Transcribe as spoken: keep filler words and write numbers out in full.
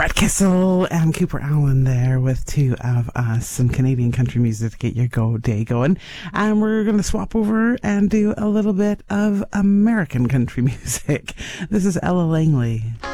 Brett Kissel and Cooper Allen there with two of us, some Canadian country music to get your go day going. And we're going to swap over and do a little bit of American country music. This is Ella Langley.